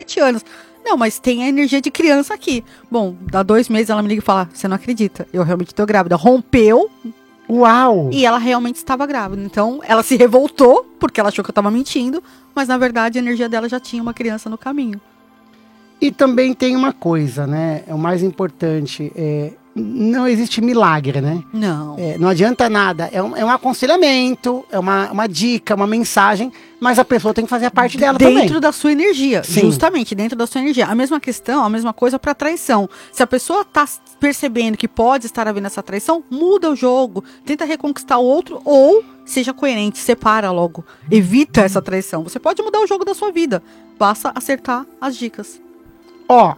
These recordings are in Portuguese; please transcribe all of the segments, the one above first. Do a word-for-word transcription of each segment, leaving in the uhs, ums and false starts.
sete anos. Não, mas tem a energia de criança aqui. Bom, dá dois meses ela me liga e fala, você não acredita, eu realmente tô grávida. Rompeu. Uau! E ela realmente estava grávida. Então, ela se revoltou, porque ela achou que eu tava mentindo, mas na verdade a energia dela já tinha uma criança no caminho. E também tem uma coisa, né? É o mais importante, é, não existe milagre, né? Não. É, não adianta nada, é um, é um aconselhamento, é uma, uma dica, uma mensagem, mas a pessoa tem que fazer a parte dela dentro também. Dentro da sua energia, Sim. Justamente, dentro da sua energia. A mesma questão, a mesma coisa para traição. Se a pessoa tá percebendo que pode estar havendo essa traição, muda o jogo, tenta reconquistar o outro ou seja coerente, separa logo, evita essa traição. Você pode mudar o jogo da sua vida, basta acertar as dicas. Ó,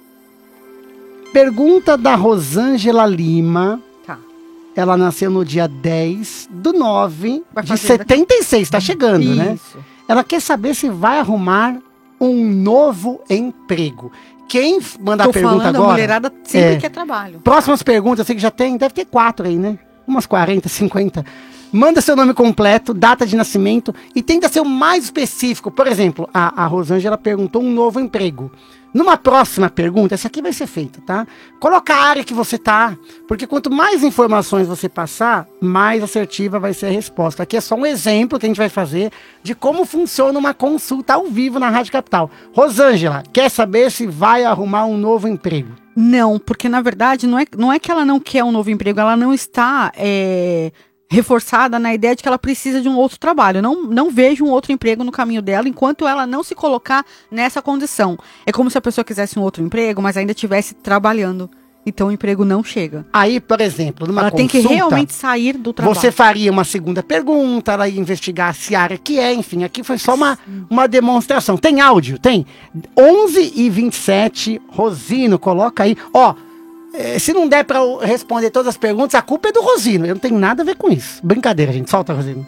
pergunta da Rosângela Lima. Tá. Ela nasceu no dia dez do nove Vai de fazer setenta e seis, tá chegando, Isso. né? Ela quer saber se vai arrumar um novo emprego. Quem manda Tô a pergunta falando, agora... a mulherada sempre é, quer trabalho. Próximas perguntas, eu sei que já tem, deve ter quatro aí, né? Umas quarenta, cinquenta. Manda seu nome completo, data de nascimento e tenta ser o mais específico. Por exemplo, a, a Rosângela perguntou um novo emprego. Numa próxima pergunta, essa aqui vai ser feita, tá? Coloca a área que você tá, porque quanto mais informações você passar, mais assertiva vai ser a resposta. Aqui é só um exemplo que a gente vai fazer de como funciona uma consulta ao vivo na Rádio Capital. Rosângela, quer saber se vai arrumar um novo emprego? Não, porque na verdade não é, não é que ela não quer um novo emprego, ela não está... É... reforçada na ideia de que ela precisa de um outro trabalho. Não, não vejo um outro emprego no caminho dela enquanto ela não se colocar nessa condição. É como se a pessoa quisesse um outro emprego, mas ainda estivesse trabalhando. Então o emprego não chega. Aí, por exemplo, numa ela consulta... tem que realmente sair do trabalho. Você faria uma segunda pergunta, ela ia investigar se a área que é, enfim, aqui foi só uma, uma demonstração. Tem áudio? Tem. onze e vinte e sete, Rosino, coloca aí. Ó, se não der pra responder todas as perguntas, a culpa é do Rosino. Eu não tenho nada a ver com isso. Brincadeira, gente. Solta, Rosino.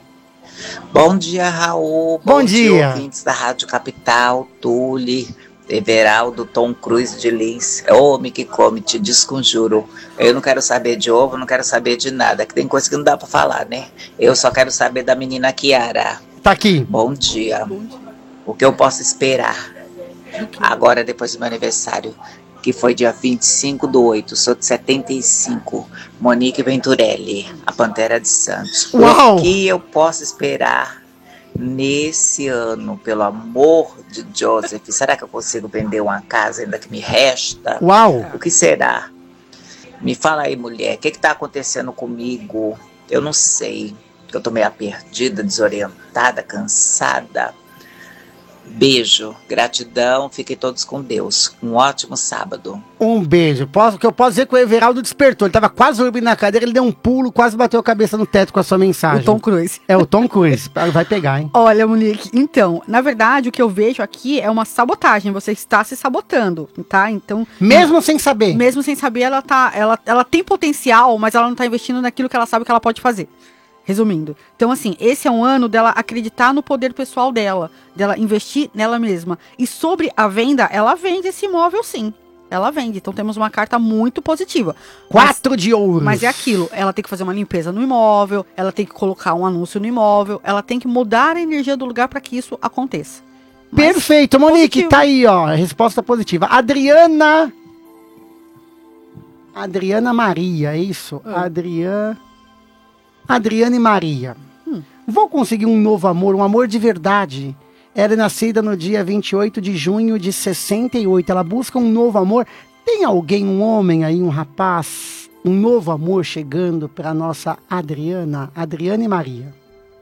Bom dia, Raul. Bom, Bom dia. dia, ouvintes da Rádio Capital, Tule, Everaldo, Tom Cruise de Lins. Homem que come, te desconjuro. Eu não quero saber de ovo, não quero saber de nada. Que tem coisa que não dá pra falar, né? Eu só quero saber da menina Kiara. Tá aqui. Bom dia. Bom dia. O que eu posso esperar agora, depois do meu aniversário, que foi dia vinte e cinco do oito, sou de setenta e cinco, Monique Venturelli, a Pantera de Santos. Uau! O que eu posso esperar nesse ano, pelo amor de Joseph? Será que eu consigo vender uma casa ainda que me resta? Uau! O que será? Me fala aí, mulher, o que está acontecendo comigo? Eu não sei, eu tô meio perdida, desorientada, cansada. Beijo, gratidão, fiquem todos com Deus. Um ótimo sábado. Um beijo. Posso, o que eu posso dizer que o Everaldo despertou. Ele tava quase dormindo na cadeira, ele deu um pulo, quase bateu a cabeça no teto com a sua mensagem. O Tom Cruise. É o Tom Cruise. Vai pegar, hein? Olha, Monique, então, na verdade, o que eu vejo aqui é uma sabotagem. Você está se sabotando, tá? Então... Mesmo sem saber? Mesmo sem saber, ela, tá, ela, ela tem potencial, mas ela não tá investindo naquilo que ela sabe que ela pode fazer. Resumindo. Então, assim, esse é um ano dela acreditar no poder pessoal dela, dela investir nela mesma. E sobre a venda, ela vende esse imóvel, sim. Ela vende. Então, temos uma carta muito positiva. Quatro mas, de ouros. Mas é aquilo. Ela tem que fazer uma limpeza no imóvel, ela tem que colocar um anúncio no imóvel, ela tem que mudar a energia do lugar para que isso aconteça. Mas perfeito, Monique. positivo. Tá aí, ó. Resposta positiva. Adriana... Adriana Maria, é isso? Ah. Adriana... Adriana e Maria. Hum. Vou conseguir um novo amor, um amor de verdade. Ela é nascida no dia vinte e oito de junho de sessenta e oito. Ela busca um novo amor. Tem alguém, um homem aí, um rapaz, um novo amor chegando para nossa Adriana, Adriana e Maria?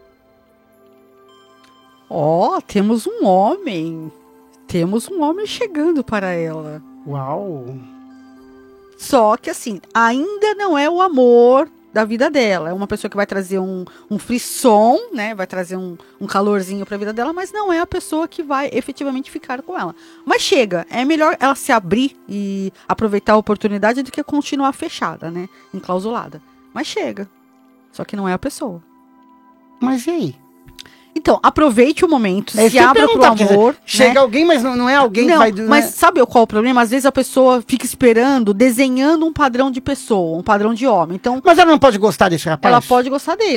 Ó, oh, temos um homem. Temos um homem chegando para ela. Uau! Só que assim, ainda não é o amor da vida dela. É uma pessoa que vai trazer um, um frisson, né? Vai trazer um, um calorzinho pra vida dela, mas não é a pessoa que vai efetivamente ficar com ela. Mas chega, é melhor ela se abrir e aproveitar a oportunidade do que continuar fechada, né? Enclausulada. Mas chega. Só que não é a pessoa. Mas e aí? Então, aproveite o momento, é se abra pro amor. Dizer, chega né? alguém, mas não, não é alguém não, que vai... Mas né? sabe qual é o problema? Às vezes a pessoa fica esperando, desenhando um padrão de pessoa, um padrão de homem. Então, mas ela não pode gostar desse rapaz? Ela pode gostar dele. Ela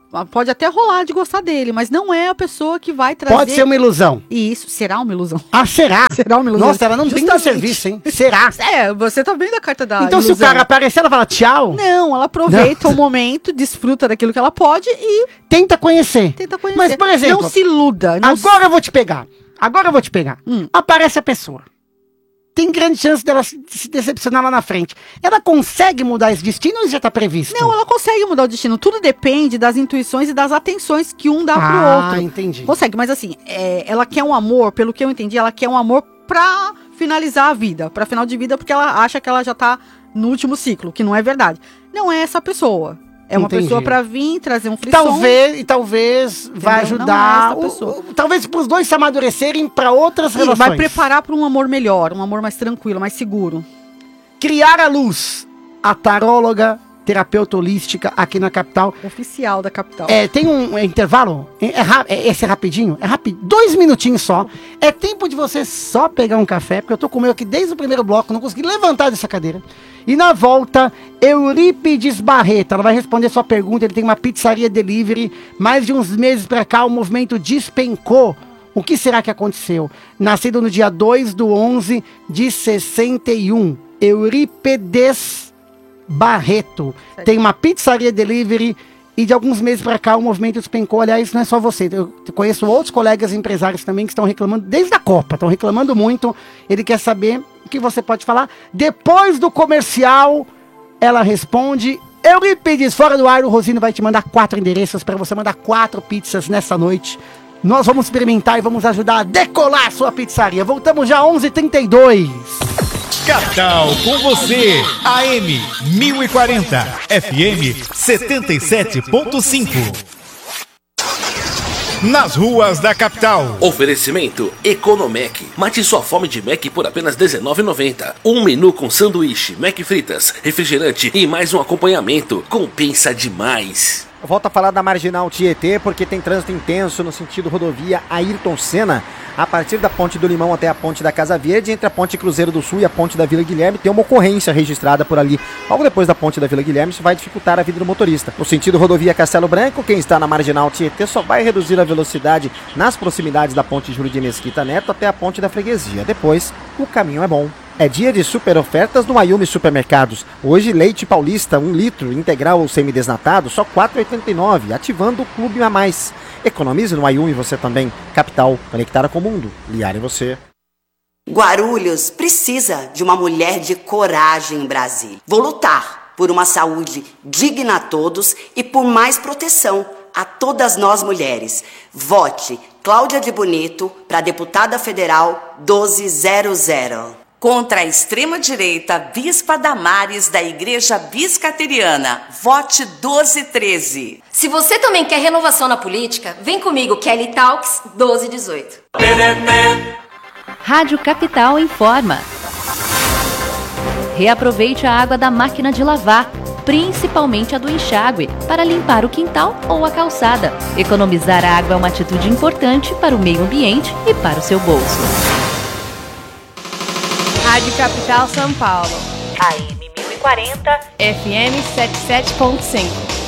pode até rolar de gostar dele, mas não é a pessoa que vai trazer... Pode ser uma ilusão. Isso, será uma ilusão. Ah, será? Será uma ilusão. Nossa, ela não brinca no serviço, hein? Será? É, você tá vendo a carta da Então ilusão. se o cara aparecer, ela fala tchau? Não, ela aproveita o momento, desfruta daquilo que ela pode e Tenta conhecer. tenta conhecer. Mas, por exemplo, não se iluda. Não agora eu vou te pegar. Agora eu vou te pegar. Hum. Aparece a pessoa. Tem grande chance dela se se decepcionar lá na frente. Ela consegue mudar esse destino ou isso já tá previsto? Não, ela consegue mudar o destino. Tudo depende das intuições e das atenções que um dá pro Ah, outro. entendi. Consegue, mas assim, é, ela quer um amor, pelo que eu entendi, ela quer um amor pra finalizar a vida, pra final de vida, porque ela acha que ela já tá no último ciclo, que não é verdade. Não é essa pessoa. É uma Entendi. pessoa pra vir, trazer um frisson. Talvez, e talvez vai Entendeu? ajudar, Não é essa o- pessoa. o- talvez pros dois se amadurecerem pra outras Sim, relações. vai preparar pra um amor melhor, um amor mais tranquilo, mais seguro. Criar a Luz, a taróloga, terapeuta holística aqui na capital. Oficial da capital. É, tem um é, intervalo? É, é, ra- é, esse é rapidinho? É rápido, dois minutinhos só. É tempo de você só pegar um café, porque eu tô com o meu aqui desde o primeiro bloco, não consegui levantar dessa cadeira. E na volta, Eurípides Barreto, ela vai responder sua pergunta. Ele tem uma pizzaria delivery. Mais de uns meses pra cá, o movimento despencou. O que será que aconteceu? Nascido no dia dois do onze de sessenta e um, Eurípides Barreto. Tem uma pizzaria delivery e de alguns meses pra cá o movimento despencou. Aliás, não é só você. Eu conheço outros colegas empresários também que estão reclamando desde a Copa. Estão reclamando muito. Ele quer saber o que você pode falar. Depois do comercial, ela responde. Eurípides, fora do ar, o Rosino vai te mandar quatro endereços para você mandar quatro pizzas nessa noite. Nós vamos experimentar e vamos ajudar a decolar a sua pizzaria. Voltamos já às onze e trinta e dois. Capital com você, A M mil e quarenta, F M setenta e sete ponto cinco. Nas ruas da capital. Oferecimento Economec. Mate sua fome de Mac por apenas dezenove reais e noventa centavos. Um menu com sanduíche, Mac fritas, refrigerante e mais um acompanhamento. Compensa demais. Eu volto a falar da Marginal Tietê porque tem trânsito intenso no sentido rodovia Ayrton Senna. A partir da Ponte do Limão até a Ponte da Casa Verde, entre a Ponte Cruzeiro do Sul e a Ponte da Vila Guilherme, tem uma ocorrência registrada por ali. Logo depois da Ponte da Vila Guilherme, isso vai dificultar a vida do motorista. No sentido rodovia Castelo Branco, quem está na Marginal Tietê só vai reduzir a velocidade nas proximidades da Ponte Júlio de Mesquita Neto até a Ponte da Freguesia. Depois, o caminho é bom. É dia de super ofertas no Ayumi Supermercados. Hoje, leite paulista, um litro, integral ou semidesnatado, só quatro reais e oitenta e nove centavos, ativando o Clube a Mais. Economize no Ayumi você também. Capital, conectada com o mundo. Liar em você. Guarulhos precisa de uma mulher de coragem em Brasília. Vou lutar por uma saúde digna a todos e por mais proteção a todas nós mulheres. Vote Cláudia de Bonito para deputada federal doze zero zero. Contra a extrema-direita, Bispa Damares da Igreja Biscateriana. Vote doze treze. Se você também quer renovação na política, vem comigo, Kelly Talks doze dezoito. Rádio Capital informa. Reaproveite a água da máquina de lavar, principalmente a do enxágue, para limpar o quintal ou a calçada. Economizar água é uma atitude importante para o meio ambiente e para o seu bolso. Rádio Capital São Paulo. A M mil e quarenta, F M setenta e sete ponto cinco.